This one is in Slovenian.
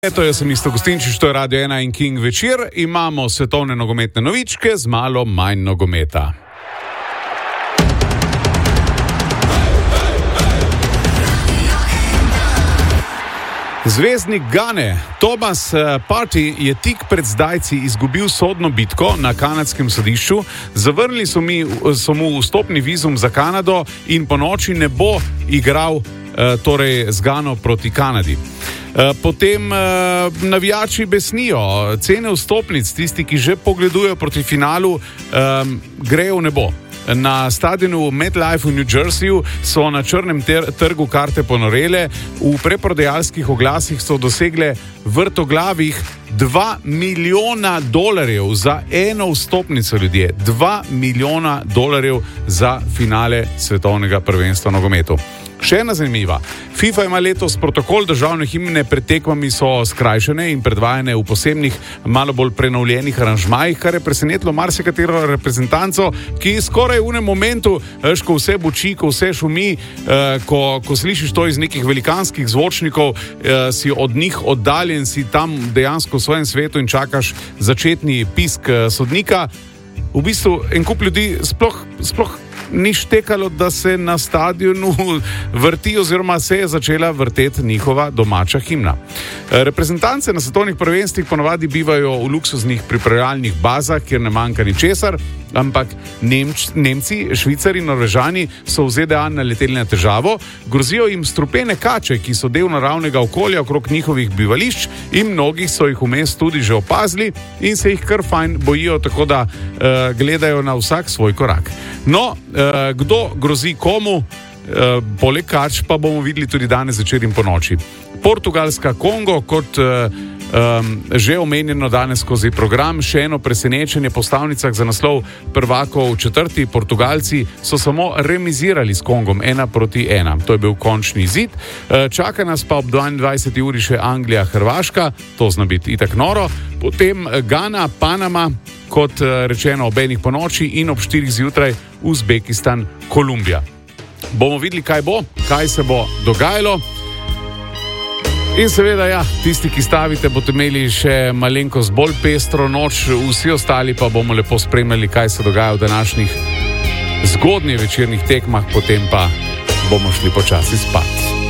Eto, jaz sem Isto Gostinčič, to je Radio 1 in King večer. Imamo svetovne nogometne novičke z malo manj nogometa. Zvezdnik Gane Thomas Partey je tik pred zdajci izgubil sodno bitko na kanadskem sodišču. Zavrnili so mu vstopni vizum za Kanado in po noči ne bo igral z Gano proti Kanadi. Potem navijači besnijo, cene vstopnic, tisti, ki že pogledujejo proti finalu, grejo v nebo. Na stadionu MetLife v New Jerseyju so na črnem trgu karte ponorele, v preprodajalskih oglasih so dosegle vrtoglavih $2 milijona za eno vstopnico, ljudje. $2 milijona za finale svetovnega prvenstva nogometu. Še ena zanimiva. FIFA ima letos protokol, državne himne pred tekmami so skrajšane in predvajane v posebnih, malo bolj prenovljenih aranžmajih, kar je presenetilo marsikatero reprezentanco, ki skoraj v enem momentu, ko vse buči, ko vse šumi, ko slišiš to iz nekih velikanskih zvočnikov, si od njih oddaljen, si tam dejansko v svojem svetu in čakaš začetni pisk sodnika. V bistvu en kup ljudi sploh ni štekalo, da se na stadionu vrti oziroma se je začela vrteti njihova domača himna. Reprezentance na svetovnih prvenstvih ponavadi bivajo v luksuznih pripravljalnih bazah, kjer ne manjka ničesar, ampak Nemci, Švicari in Norvežani so v ZDA naleteli na težavo, grozijo jim strupene kače, ki so del naravnega okolja okrog njihovih bivališč in mnogih so jih vmes tudi že opazili in se jih kar fajn bojijo, tako da gledajo na vsak svoj korak. No, kdo grozi komu, poleg kač pa bomo videli tudi danes večer in po noči. Portugalska Kongo, kot že omenjeno danes skozi program, še eno presenečenje po stavnicah za naslov prvakov četrti. Portugalci so samo remizirali s Kongom 1-1. To je bil končni izid. Čaka nas pa ob 22. uri še Anglija, Hrvaška, to zna biti itak noro. Potem Gana, Panama, kot rečeno ob 1 po noči in ob 4 zjutraj Uzbekistan, Kolumbija. Bomo videli, kaj se bo dogajalo. In seveda, tisti, ki stavite, boste imeli še malenkost bolj pestro noč, vsi ostali pa bomo lepo spremljali, kaj se dogaja v današnjih zgodnje večernih tekmah, potem pa bomo šli počasi spat.